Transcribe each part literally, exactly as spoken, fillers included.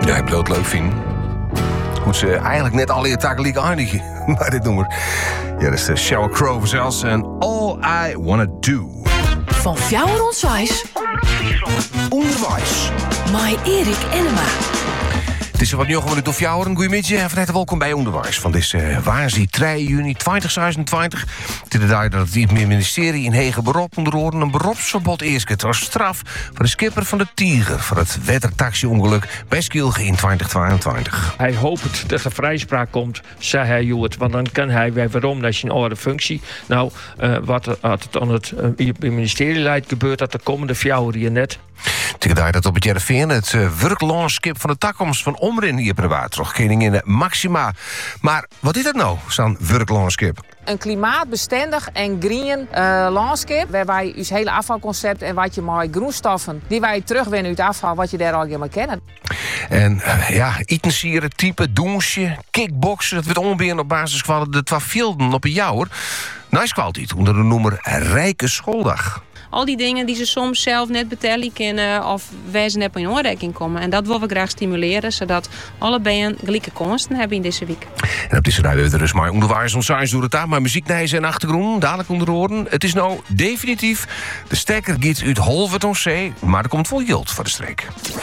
Ja, ik wil het leuk vinden. Goed, ze eigenlijk net alle takken eindigen. Maar dit nummer. Ja, dat is de Sheryl Crow zelfs. En All I Wanna Do. Van Fjouwer Onderwijs. Onderwijs. Mij Erik Enema. Het is wat nu nog een minuut of jou, een goeiemiddag en van harte welkom bij Onderwijs van deze waarsdag drie juni tweeduizend zesenentwintig. Het is de dag dat het ministerie in Hege beroep onder oren een beroepsverbod eerst als straf voor de skipper van de Tiger voor het watertaxi-ongeluk bij Skilge in tweeduizend tweeëntwintig. Hij hoopt dat er vrijspraak komt, zei hij Joert, want dan kan hij weer waarom dat is een andere functie. Nou, uh, wat had het aan het uh, ministerie leidt gebeurt dat de komende fjouwer hier net. Tegen daar dat op het Jereveen het uh, werklaunskip van de toekomst van Omrin hier privaat terugkening in de Maxima. Maar wat is dat nou, zo'n werklaunskip? Een klimaatbestendig en green uh, landschap, waarbij je hele afvalconcept en wat je mooi groenstoffen, die wij terugwinnen uit afval, wat je daar al helemaal kennen. En uh, ja, etensieren, type, douchen, kickboksen, dat wordt onbeheerd op basis van de twaalfvelden op een jouwer. Nice kwaliteit onder de noemer Rijke Schooldag. Al die dingen die ze soms zelf net betalen kunnen of wij ze net in aanraking komen. En dat willen we graag stimuleren, zodat alle bijen gelijke kansen hebben in deze week. En op deze rijden we er dus maar onderwijs ons door het aan, maar muziek nijzen en achtergrond, dadelijk onder oren. Het is nou definitief, de stekker gaat uit Holwert on Zee, maar er komt vol geld voor de streek.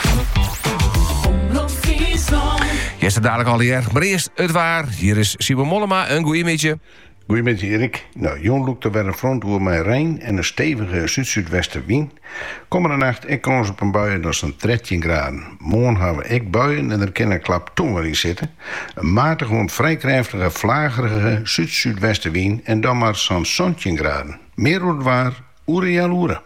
Jij staat dadelijk al hier, maar eerst het waar. Hier is Simon Mollema, een goeie beetje. Goedemiddag Erik. Nou, Jon loopt er weer een front door mijn Rijn en een stevige zuid-zuidwestenwind. Komende nacht ik kans op een bui dat is een dertien graden. Morgen hebben we ik buien en er kan een klap tonger in zitten. Een matige, gewoon vrij krachtige, vlagerige zuid-zuidwestenwind en dan maar zo'n zeventien graden. Meer wordt waar, oere ja loeren.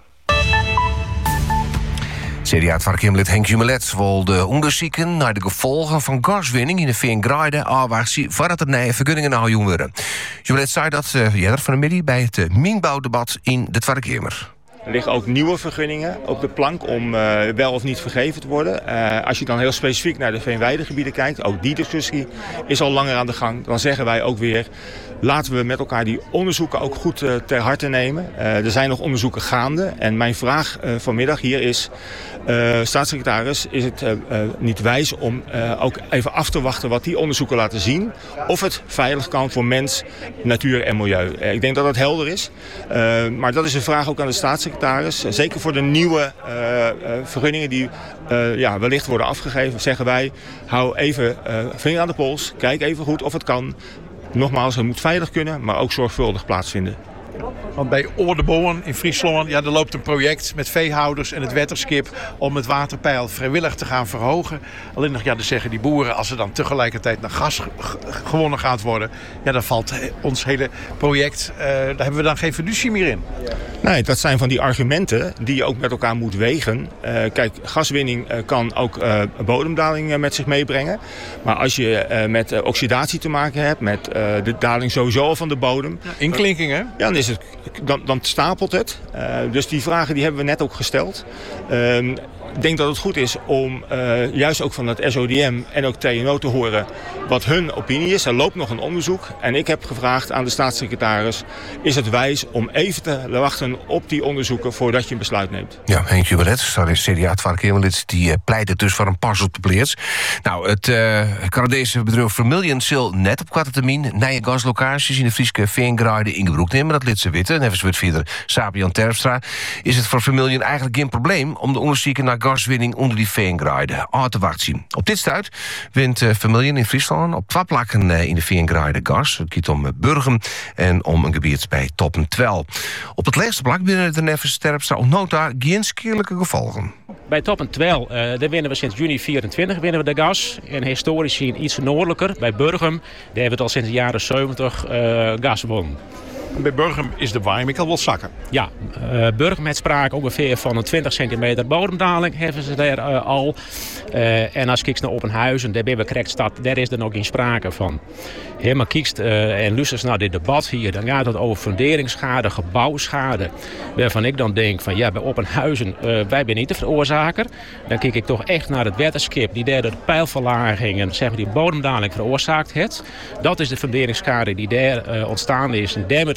C D A-Kamerlid Henk Jumelet wil de onderzoeken naar de gevolgen van gaswinning in de Veengraide afwachten voordat er nieuwe vergunningen nou jong worden. Jumelet zei dat uh, ja, van de middag bij het uh, mijnbouwdebat in de Tweede Kamer. Er liggen ook nieuwe vergunningen op de plank om uh, wel of niet vergeven te worden. Uh, als je dan heel specifiek naar de veenweidegebieden kijkt, ook die discussie is al langer aan de gang. Dan zeggen wij ook weer, laten we met elkaar die onderzoeken ook goed uh, ter harte nemen. Uh, er zijn nog onderzoeken gaande. En mijn vraag uh, vanmiddag hier is, uh, staatssecretaris, is het uh, uh, niet wijs om uh, ook even af te wachten wat die onderzoeken laten zien? Of het veilig kan voor mens, natuur en milieu. Uh, ik denk dat dat helder is. Uh, maar dat is een vraag ook aan de staatssecretaris. Zeker voor de nieuwe uh, uh, vergunningen die uh, ja, wellicht worden afgegeven, zeggen wij, hou even uh, vinger aan de pols, kijk even goed of het kan. Nogmaals, het moet veilig kunnen, maar ook zorgvuldig plaatsvinden. Want bij Oordeboon in Friesland, ja, er loopt een project met veehouders en het wetterskip om het waterpeil vrijwillig te gaan verhogen. Alleen nog, ja, dan zeggen die boeren, als er dan tegelijkertijd naar gas g- gewonnen gaat worden, ja, dan valt ons hele project, uh, daar hebben we dan geen fiducie meer in. Nee, dat zijn van die argumenten die je ook met elkaar moet wegen. Uh, kijk, gaswinning uh, kan ook uh, bodemdaling uh, met zich meebrengen. Maar als je uh, met uh, oxidatie te maken hebt, met uh, de daling sowieso van de bodem. Ja, inklinking, hè? Ja, dan, is het, dan, dan stapelt het. Uh, dus die vragen die hebben we net ook gesteld. Uh, Ik denk dat het goed is om uh, juist ook van het S O D M en ook T N O te horen wat hun opinie is. Er loopt nog een onderzoek en ik heb gevraagd aan de staatssecretaris, is het wijs om even te wachten op die onderzoeken voordat je een besluit neemt? Ja, Henk Jumelet, dat is C D A-Kamerlid, die uh, pleit dus voor een pas op de pleats. Nou, het uh, Canadese bedrijf Vermilion zal net op korte termijn nieuwe gaslocaties in de Friese Veengraide in gebruik nemen. Dat liet ze weten. En even verder Sabian Terpstra. Is het voor Vermilion eigenlijk geen probleem om de onderzoeken naar gaswinning onder die Veengraide aan te wachten? Op dit stuit wint uh, Vermilion in Friesland op twee plakken uh, in de Veengraide gas. Het gaat om uh, Burgum en om een gebied bij Toppen twaalf. Op het laatste plak binnen de Neves Terpstra ontnota geen skierlijke gevolgen. Bij Toppen twaalf, uh, daar winnen we sinds juni vierentwintig winnen we de gas. En historisch zien iets noordelijker, bij Burgum, daar hebben we het al sinds de jaren zeventig uh, gas gewonnen. Bij Burgum is de Waaimek al wat zakken. Ja, uh, Burgum heeft sprake ongeveer van een twintig centimeter bodemdaling hebben ze daar uh, al. Uh, en als je kijkt naar Oppenhuizen, daar ben we correct stad, daar is er nog geen sprake van. He, maar kijkt uh, en luistert naar dit debat hier, dan gaat het over funderingsschade, gebouwschade. Waarvan ik dan denk van ja, bij Oppenhuizen, uh, wij zijn niet de veroorzaker. Dan kijk ik toch echt naar het wetterskip die daar de pijlverlagingen, zeg maar die bodemdaling veroorzaakt heeft. Dat is de funderingsschade die daar uh, ontstaan is. En daar moet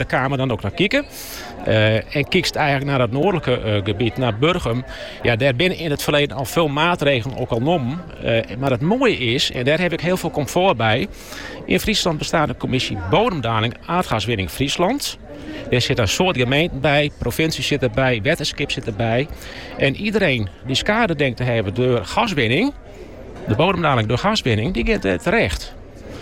de Kamer dan ook naar kijken. Uh, en kijkt eigenlijk naar het noordelijke uh, gebied, naar Burgum. Ja, daar binnen in het verleden al veel maatregelen ook al genomen. Uh, maar het mooie is, en daar heb ik heel veel comfort bij. In Friesland bestaat een commissie bodemdaling aardgaswinning Friesland. Er zit een soort gemeente bij, provincie zit erbij, wetenschap zit erbij. En iedereen die schade denkt te hebben door gaswinning, de bodemdaling door gaswinning, die gaat uh, terecht.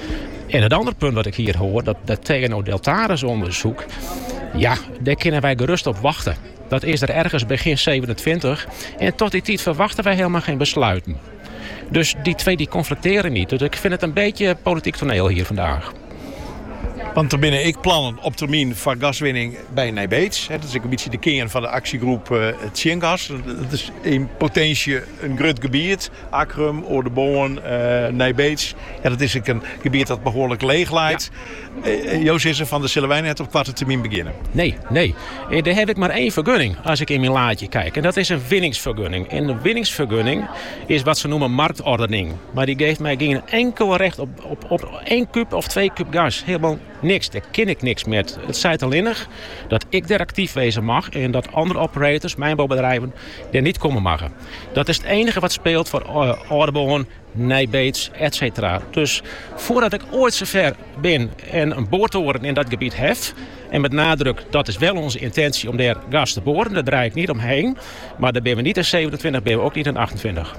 En het andere punt wat ik hier hoor, dat, dat T N O-Deltaris onderzoek, ja, daar kunnen wij gerust op wachten. Dat is er ergens begin zevenentwintig. En tot die tijd verwachten wij helemaal geen besluiten. Dus die twee die conflicteren niet. Dus ik vind het een beetje politiek toneel hier vandaag. Want er binnen ik plannen op termijn voor gaswinning bij Nijbeets. Dat is een beetje de kern van de actiegroep uh, Tjengas. Dat is in potentie een groot gebied. Akrum, Oordeboon, uh, Nijbeets. Ja, dat is een gebied dat behoorlijk leeg lijkt. Ja. Uh, Joost is er van de zullen wij net op kwarte termijn beginnen? Nee, nee. En daar heb ik maar één vergunning als ik in mijn laadje kijk. En dat is een winningsvergunning. En een winningsvergunning is wat ze noemen marktordening. Maar die geeft mij geen enkel recht op, op, op één kub of twee kub gas. Helemaal niks, daar ken ik niks met. Het zijt alleen dat ik daar actief wezen mag en dat andere operators, mijnbouwbedrijven, er niet komen mogen. Dat is het enige wat speelt voor uh, Oordeboon, Nijbeets, et cetera. Dus voordat ik ooit zover ben en een boortoren in dat gebied heb, en met nadruk, dat is wel onze intentie om daar gas te boren, daar draai ik niet omheen, maar daar ben we niet in zevenentwintig, ben we ook niet in achtentwintig.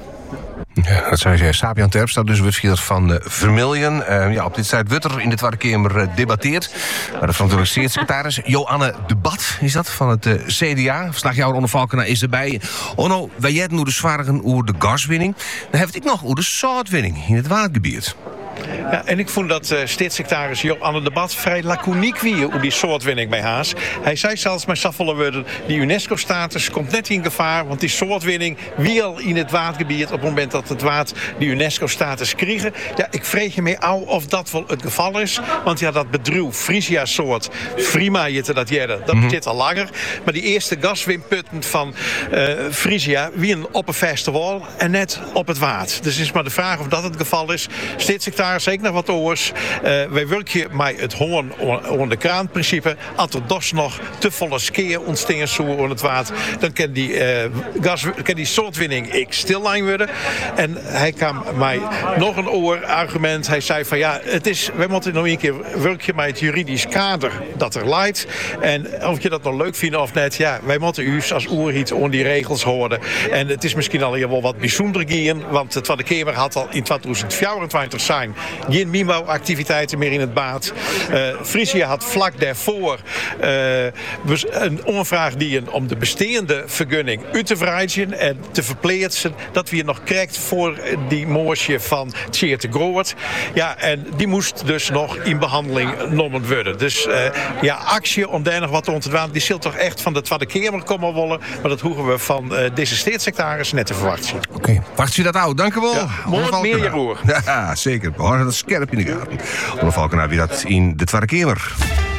Ja, dat zei ze. Sabian Terpstra, dus wethouder van uh, Vermiljen. Uh, ja, op dit tijd wordt er in de Tweede Kamer uh, debatteerd. Maar de verantwoordelijke staatssecretaris Joanne de Bat is dat van het uh, C D A. Verslagjouwer Onno Valkena is erbij. Onno, wij hebben nu de zwaren over de gaswinning. Dan heb ik nog over de zoutwinning in het watergebied. Ja, en ik vond dat uh, staatssecretaris Joanne de Bat vrij laconiek wie hoe die soortwinning bij Haas. Hij zei zelfs met zoveel woorden, die UNESCO-status komt net in gevaar, want die soortwinning wie al in het watergebied op het moment dat het water die UNESCO-status krijgen. Ja, ik vreeg je mee af of dat wel het geval is, want ja, dat bedrijf Frisia soort, Frima jette dat jaren, dat mm-hmm. zit al langer. Maar die eerste gaswinputten van uh, Frisia wie een op een vaste wal en net op het water. Dus is maar de vraag of dat het geval is. Staatssecretaris zeker nog wat oors. Uh, wij werken met het hoorn onder de kraan principe. Als er dus nog te volle skeer ontstaan zo onder het water, dan kan die, uh, gas, kan die soortwinning ik stillaan worden. En hij kwam mij nog een oor argument. Hij zei van ja, het is, wij moeten nog een keer werken met het juridisch kader dat er leidt. En of je dat nog leuk vindt of net, ja, wij moeten u als oerhiet onder die regels houden. En het is misschien al hier wel wat bijzonder gaan, want het Tweede Kamer had al in tweeduizend vierentwintig zijn geen mijnbouwactiviteiten meer in het baat. Uh, Frisia had vlak daarvoor uh, een onvraag die om de bestaande vergunning uit te vrijden en te verplaatsen. Dat we nog krijgt voor die moosje van Tjeer te Groot. Ja, en die moest dus nog in behandeling genomen worden. Dus uh, ja, actie om daar nog wat te ontdaan, die zult toch echt van de Tweede Kamer komen wollen. Maar dat hoeven we van uh, deze staatssecretaris net te verwachten. Oké, okay. Wacht je dat uit. Dank u wel. Ja, mooi meer je roer. Ja, zeker. We houden dat scherp in de gaten. Onno Valkena wie dat in de Tweede Kamer.